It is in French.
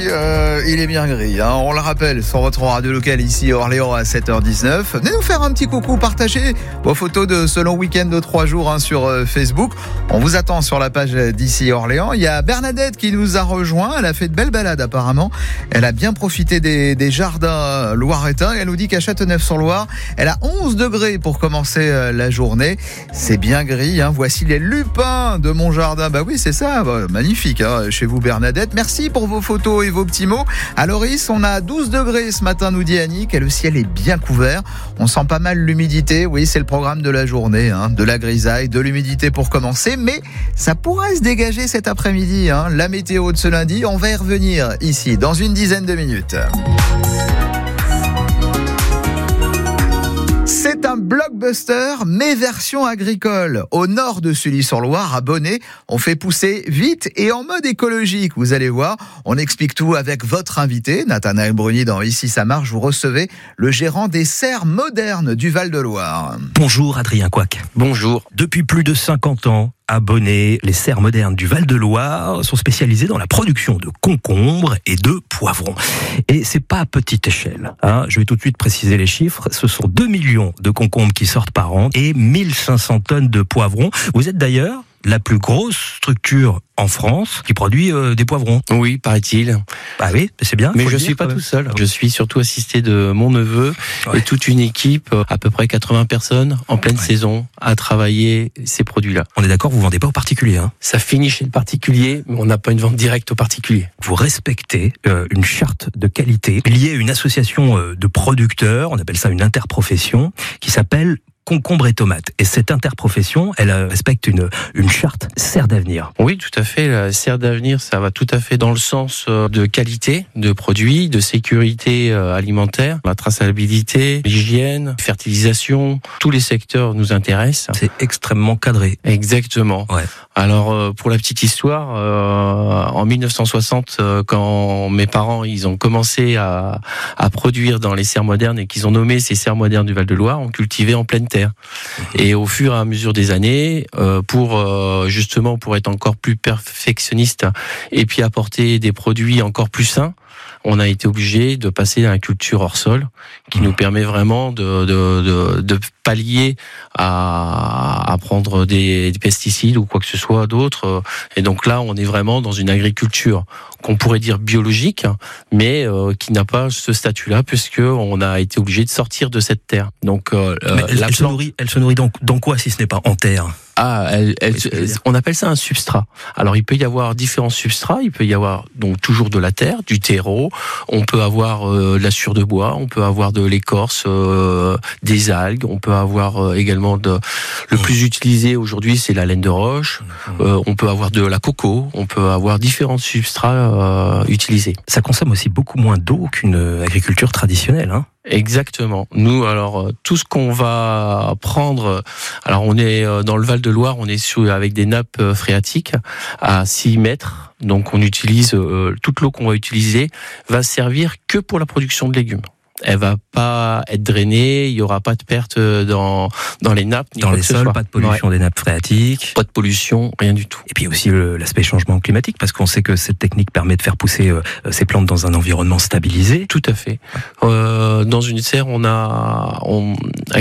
il est bien gris. On le rappelle sur votre radio locale ici à Orléans à 7h19. Venez nous faire un petit coucou, partagez vos photos de ce long week-end de 3 jours sur Facebook. On vous attend sur la page d'ici Orléans. Il y a Bernadette qui nous a rejoint. Elle a fait de belles balades apparemment. Elle a bien profité des jardins loiretains. Elle nous dit qu'à Châteauneuf-sur-Loire, elle a 11 degrés pour commencer la journée. C'est bien gris. Voici les lupins de mon jardin. Bah oui, c'est ça. Magnifique chez vous Bernadette. Merci pour vos photos et vos petits mots. À Loris, on a 12 degrés ce matin, nous dit Annick, et le ciel est bien couvert. On sent pas mal l'humidité. Oui, c'est le programme de la journée, de la grisaille, de l'humidité pour commencer, mais ça pourrait se dégager cet après-midi. La météo de ce lundi, on va y revenir ici dans une dizaine de minutes. C'est un blockbuster, mais version agricole. Au nord de Sully-sur-Loire, à Bonnet, on fait pousser vite et en mode écologique. Vous allez voir, on explique tout avec votre invité, Nathanaël Bruni, dans Ici ça marche. Vous recevez le gérant des serres modernes du Val-de-Loire. Bonjour Adrien Couac. Bonjour. Depuis plus de 50 ans, à Bonnet, les serres modernes du Val-de-Loire sont spécialisées dans la production de concombres et de poivrons. Et c'est pas à petite échelle. Je vais tout de suite préciser les chiffres. Ce sont 2 millions de concombres qui sortent par an et 1500 tonnes de poivrons. Vous êtes d'ailleurs la plus grosse structure en France qui produit des poivrons. Oui, paraît-il. Bah oui, c'est bien. Mais je suis pas tout seul. Je suis surtout assisté de mon neveu et toute une équipe, à peu près 80 personnes en pleine saison, à travailler ces produits-là. On est d'accord, vous vendez pas aux particuliers. Ça finit chez le particulier, mais on n'a pas une vente directe aux particuliers. Vous respectez une charte de qualité liée à une association de producteurs, on appelle ça une interprofession, qui s'appelle Concombre et tomates. Et cette interprofession, elle respecte une charte serre d'avenir. Oui, tout à fait. La serre d'avenir, ça va tout à fait dans le sens de qualité de produits, de sécurité alimentaire, la traçabilité, l'hygiène, fertilisation. Tous les secteurs nous intéressent. C'est extrêmement cadré. Exactement. Ouais. Alors, pour la petite histoire, en 1960, quand mes parents ils ont commencé à produire dans les serres modernes et qu'ils ont nommé ces serres modernes du Val-de-Loire, on cultivait en pleine terre. Et au fur et à mesure des années, pour être encore plus perfectionniste et puis apporter des produits encore plus sains, on a été obligé de passer à la culture hors sol, qui nous permet vraiment de pallier à prendre des pesticides ou quoi que ce soit d'autre. Et donc là, on est vraiment dans une agriculture qu'on pourrait dire biologique, mais qui n'a pas ce statut-là, puisque on a été obligé de sortir de cette terre. Donc, elle se nourrit donc dans quoi si ce n'est pas en terre? On appelle ça un substrat. Alors, il peut y avoir différents substrats. Il peut y avoir donc toujours de la terre, du terreau. On peut avoir de la sciure de bois. On peut avoir de l'écorce, des algues. On peut avoir également le plus utilisé aujourd'hui, c'est la laine de roche. On peut avoir de la coco. On peut avoir différents substrats utilisés. Ça consomme aussi beaucoup moins d'eau qu'une agriculture traditionnelle, Exactement. Nous, alors, tout ce qu'on va prendre, alors on est dans le Val-de-Loire, on est avec des nappes phréatiques à 6 mètres. Donc on utilise, toute l'eau qu'on va utiliser va servir que pour la production de légumes. Elle va pas être drainée, il y aura pas de perte dans les nappes, ni dans les sols, pas de pollution des nappes phréatiques, pas de pollution, rien du tout. Et puis aussi l'aspect changement climatique, parce qu'on sait que cette technique permet de faire pousser ces plantes dans un environnement stabilisé. Tout à fait. Dans une serre, on a